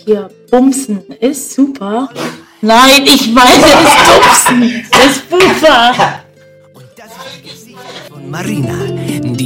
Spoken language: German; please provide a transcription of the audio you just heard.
hier Bumsen ist super. Nein, ich meine das Bumsen. Das Puffer. Und das ist das Gesicht von Marina.